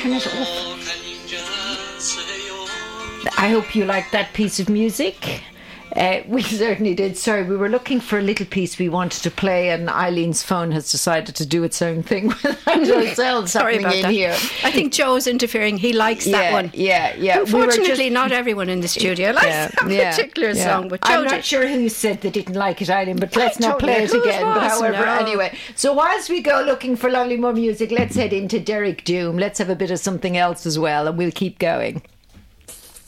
turn it off. I hope you liked that piece of music. We certainly did. Sorry, we were looking for a little piece we wanted to play, and Eileen's phone has decided to do its own thing without ourselves Sorry happening about in that. here. I think Joe's interfering. He likes that one. Yeah. Unfortunately, not everyone in the studio likes that particular song. But Joe I'm not sure who said they didn't like it, Eileen, but let's not play it Whose again. But was? however, No. anyway. So whilst we go looking for lovely more music, let's head into Derek Doom. Let's have a bit of something else as well, and we'll keep going.